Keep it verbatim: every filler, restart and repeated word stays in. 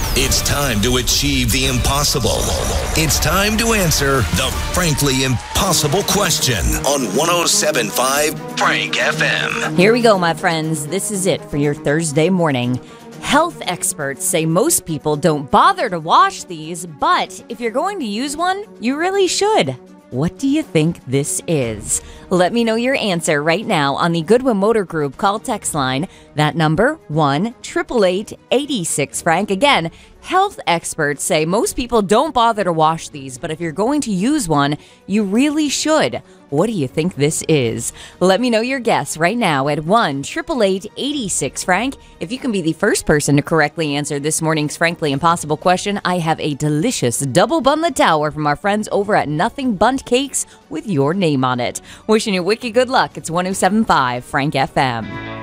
It's time to achieve the impossible. It's time to answer the frankly impossible question on one oh seven point five Frank F M. Here we go, my friends. This is it for your Thursday morning. Health experts say most people don't bother to wash these, but if you're going to use one, you really should. What do you think this is? Let me know your answer right now on the Goodwin Motor Group call text line. That number, one eight eight eight, eight six Frank. Again, health experts say most people don't bother to wash these, but if you're going to use one, you really should. What do you think this is? Let me know your guess right now at one eight eight eight, eight six Frank. If you can be the first person to correctly answer this morning's Frankly Impossible question, I have a delicious double bunlet tower from our friends over at Nothing Bundt Cakes with your name on it. Wishing you wicked good luck. It's one oh seven point five Frank F M.